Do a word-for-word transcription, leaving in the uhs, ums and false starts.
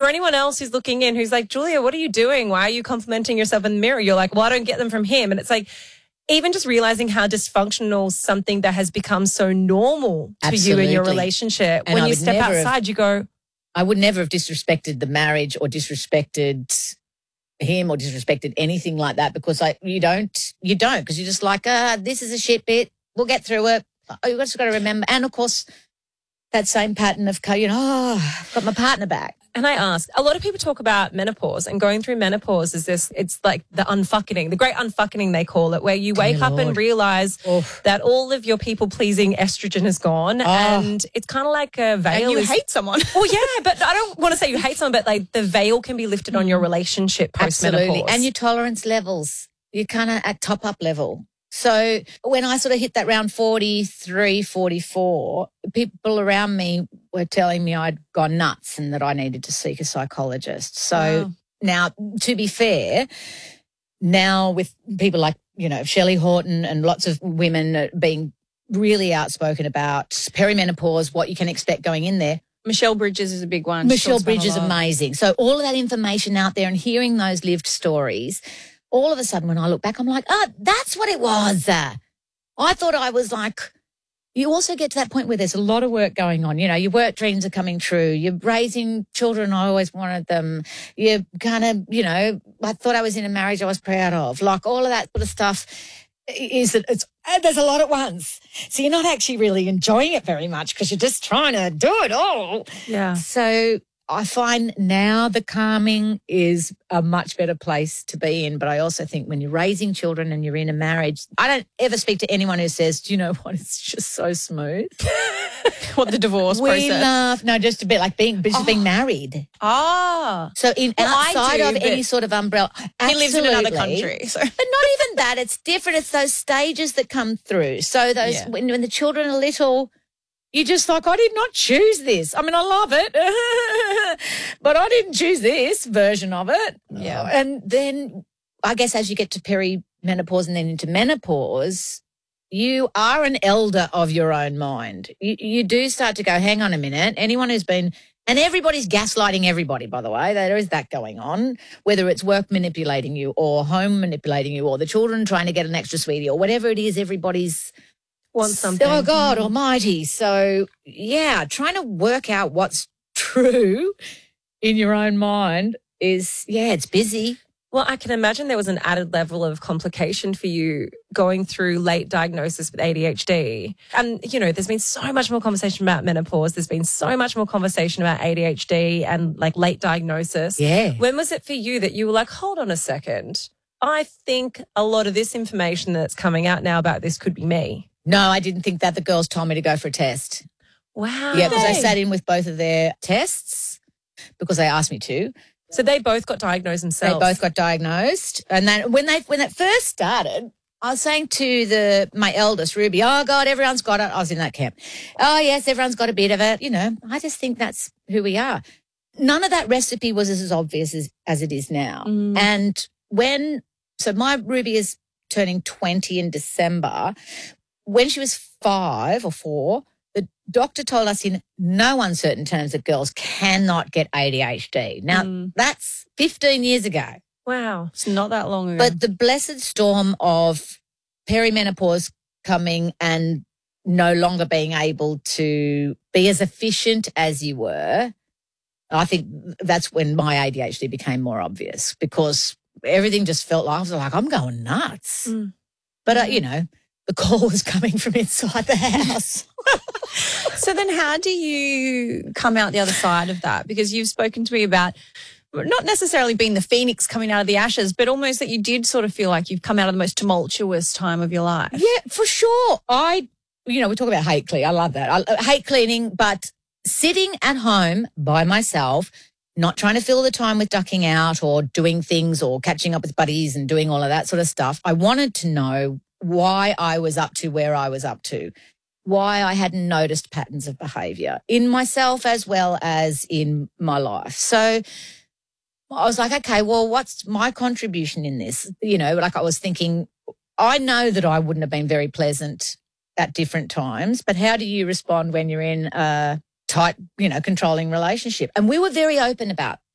anyone else who's looking in who's like, Julia, what are you doing? Why are you complimenting yourself in the mirror? You're like, well, I don't get them from him. And it's like, even just realizing how dysfunctional something that has become so normal to Absolutely. you in your relationship. And when I you would step never outside, have- you go, I would never have disrespected the marriage or disrespected him or disrespected anything like that because I you don't you don't because you're just like ah this is a shit bit, we'll get through it. Oh, you've just got to remember, and of course that same pattern of you know oh I've got my partner back. and I ask, a lot of people talk about menopause, and going through menopause is this, it's like the unfucking, the great unfucking they call it, where you wake Dear up Lord. and realize Oof. that all of your people-pleasing estrogen is gone, and it's kind of like a veil. And you is, hate someone. Well, yeah, but I don't want to say you hate someone, but like the veil can be lifted on your relationship post-menopause. Absolutely, and your tolerance levels, you're kind of at top up level. So when I sort of hit that round forty-three, forty-four, people around me were telling me I'd gone nuts and that I needed to seek a psychologist. So Wow. now, to be fair, now with people like, you know, Shelley Horton and lots of women being really outspoken about perimenopause, what you can expect going in there. Michelle Bridges is a big one. She Michelle talks about Bridges a is lot. amazing. So all of that information out there and hearing those lived stories, all of a sudden when I look back, I'm like, oh, that's what it was. Uh, I thought I was like, you also get to that point where there's a lot of work going on. You know, your work dreams are coming true. You're raising children. I always wanted them. You're kind of, you know, I thought I was in a marriage I was proud of. Like all of that sort of stuff is that it's, there's a lot at once. So you're not actually really enjoying it very much because you're just trying to do it all. Yeah. So I find now the calming is a much better place to be in. But I also think when you're raising children and you're in a marriage, I don't ever speak to anyone who says, do you know what, it's just so smooth. What, the divorce We process? laugh. No, just a bit like being, just Oh. being married. Ah. So in Well, I outside do, of but any sort of umbrella. He lives in another absolutely. country. So. But not even that. It's different. It's those stages that come through. So those Yeah. when, when the children are little, you're just like, I did not choose this. I mean, I love it, but I didn't choose this version of it. Yeah. And then I guess as you get to perimenopause and then into menopause, you are an elder of your own mind. You, you do start to go, hang on a minute. Anyone who's been, and everybody's gaslighting everybody, by the way. There is that going on, whether it's work manipulating you or home manipulating you or the children trying to get an extra sweetie or whatever it is, everybody's Want something. Oh, God almighty. So, yeah, trying to work out what's true in your own mind is, yeah, it's busy. Well, I can imagine there was an added level of complication for you going through late diagnosis with A D H D. And, you know, there's been so much more conversation about menopause. There's been so much more conversation about A D H D and like late diagnosis. Yeah. When was it for you that you were like, hold on a second, I think a lot of this information that's coming out now about this could be me? No, I didn't think that. The girls told me to go for a test. Wow. Yeah, because I sat in with both of their tests because they asked me to. So they both got diagnosed They themselves. both got diagnosed. And then when they when it first started, I was saying to the my eldest, Ruby, oh, God, everyone's got it. I was in that camp. Oh, yes, everyone's got a bit of it. You know, I just think that's who we are. None of that recipe was as obvious as, as it is now. Mm. And when, so my Ruby is turning twenty in December. When she was five or four, the doctor told us in no uncertain terms that girls cannot get A D H D. Now, Mm. that's fifteen years ago. Wow. It's not that long ago. But the blessed storm of perimenopause coming and no longer being able to be as efficient as you were, I think that's when my A D H D became more obvious because everything just felt like I was like, I'm going nuts. Mm. But, uh, you know, the call was coming from inside the house. So then how do you come out the other side of that? Because you've spoken to me about not necessarily being the phoenix coming out of the ashes, but almost that you did sort of feel like you've come out of the most tumultuous time of your life. Yeah, for sure. I, you know, we talk about hate clean. I love that. I uh, hate cleaning, but sitting at home by myself, not trying to fill the time with ducking out or doing things or catching up with buddies and doing all of that sort of stuff. I wanted to know why I was up to where I was up to, why I hadn't noticed patterns of behaviour in myself as well as in my life. So I was like, okay, well, what's my contribution in this? You know, like I was thinking, I know that I wouldn't have been very pleasant at different times, but how do you respond when you're in a tight, you know, controlling relationship? And we were very open about